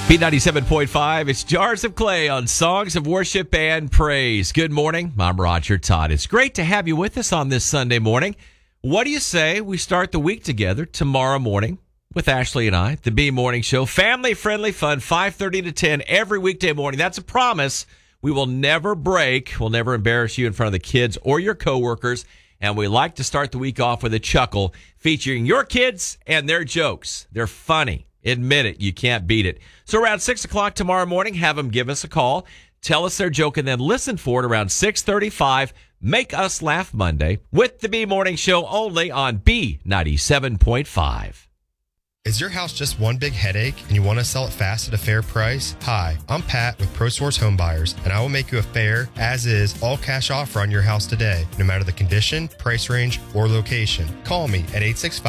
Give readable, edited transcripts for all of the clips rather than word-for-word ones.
B97.5, it's Jars of Clay on Songs of Worship and Praise. Good morning. I'm Roger Todd. It's great to have you with us on this Sunday morning. What do you say we start the week together tomorrow morning with Ashley and I, the B Morning Show. Family-friendly fun, 5:30 to 10 every weekday morning. That's a promise. We will never break. We'll never embarrass you in front of the kids or your coworkers. And we like to start the week off with a chuckle featuring your kids and their jokes. They're funny. Admit it. You can't beat it. So around 6 o'clock tomorrow morning, have them give us a call. Tell us their joke and then listen for it around 6:35. Make Us Laugh Monday with the B Morning Show only on B97.5. Is your house just one big headache and you want to sell it fast at a fair price? Hi, I'm Pat with ProSource Home Buyers, and I will make you a fair, as-is, all-cash offer on your house today, no matter the condition, price range, or location. Call me at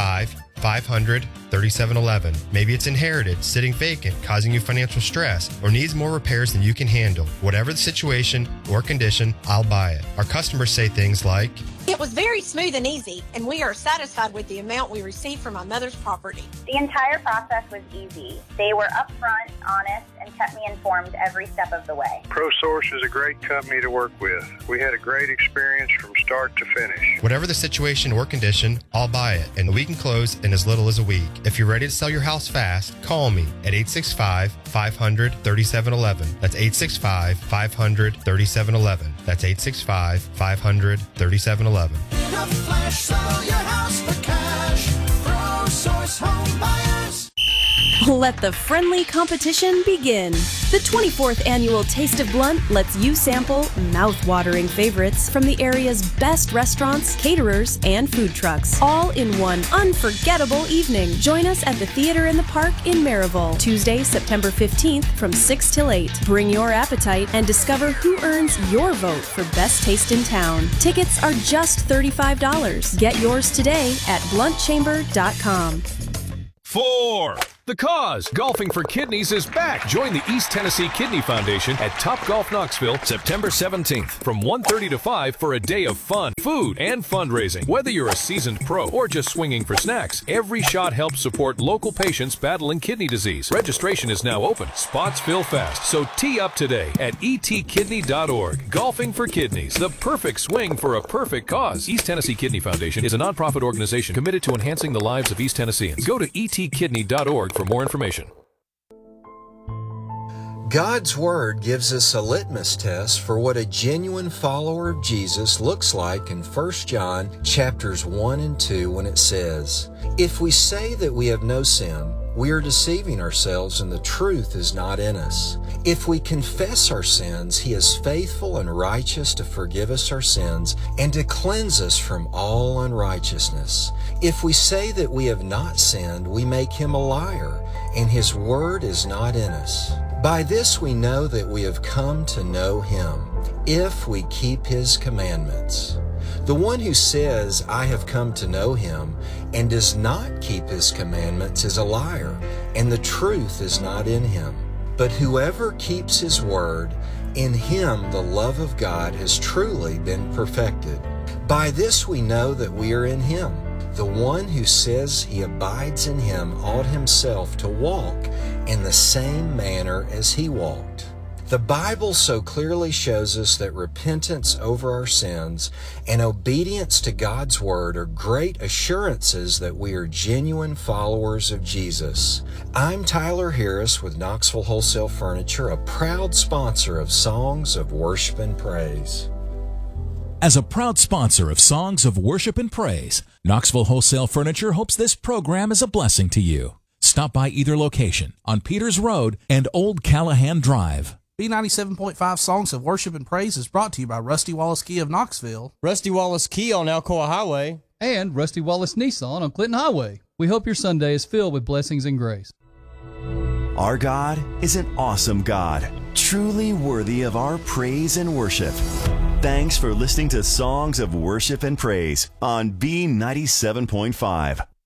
865-500-3711. Maybe it's inherited, sitting vacant, causing you financial stress, or needs more repairs than you can handle. Whatever the situation or condition, I'll buy it. Our customers say things like, "It was very smooth and easy, and we are satisfied with the amount we received from my mother's property." The entire process was easy. They were upfront, honest, and kept me informed every step of the way. ProSource is a great company to work with. We had a great experience from start to finish. whatever the situation or condition, I'll buy it, and we can close in as little as a week. If you're ready to sell your house fast, call me at 865-500-3711. That's 865-500-3711. That's 865-500-3711. In a flash, sell your house for cash. ProSource Home Buyers. Let the friendly competition begin. The 24th annual Taste of Blunt lets you sample mouth-watering favorites from the area's best restaurants, caterers, and food trucks, all in one unforgettable evening. Join us at the Theater in the Park in Maryville, Tuesday, September 15th from 6 till 8. Bring your appetite and discover who earns your vote for best taste in town. Tickets are just $35. Get yours today at bluntchamber.com. 4. The Cause, Golfing for Kidneys is back. Join the East Tennessee Kidney Foundation at Topgolf Knoxville, September 17th from 1:30 to 5 for a day of fun, food, and fundraising. Whether you're a seasoned pro or just swinging for snacks, every shot helps support local patients battling kidney disease. Registration is now open. Spots fill fast, so tee up today at etkidney.org. Golfing for Kidneys, the perfect swing for a perfect cause. East Tennessee Kidney Foundation is a nonprofit organization committed to enhancing the lives of East Tennesseans. Go to etkidney.org for more information. God's Word gives us a litmus test for what a genuine follower of Jesus looks like in 1 John chapters 1 and 2 when it says, "If we say that we have no sin, we are deceiving ourselves and the truth is not in us. If we confess our sins, He is faithful and righteous to forgive us our sins and to cleanse us from all unrighteousness. If we say that we have not sinned, we make Him a liar, and His word is not in us. By this we know that we have come to know Him, if we keep His commandments. The one who says, 'I have come to know Him,' and does not keep His commandments is a liar, and the truth is not in him. But whoever keeps His word, in him the love of God has truly been perfected. By this we know that we are in Him. The one who says he abides in Him ought himself to walk in the same manner as He walked." The Bible so clearly shows us that repentance over our sins and obedience to God's Word are great assurances that we are genuine followers of Jesus. I'm Tyler Harris with Knoxville Wholesale Furniture, a proud sponsor of Songs of Worship and Praise. As a proud sponsor of Songs of Worship and Praise, Knoxville Wholesale Furniture hopes this program is a blessing to you. Stop by either location on Peters Road and Old Callahan Drive. B97.5 Songs of Worship and Praise is brought to you by Rusty Wallace Kia of Knoxville, Rusty Wallace Kia on Alcoa Highway, and Rusty Wallace Nissan on Clinton Highway. We hope your Sunday is filled with blessings and grace. Our God is an awesome God, truly worthy of our praise and worship. Thanks for listening to Songs of Worship and Praise on B97.5.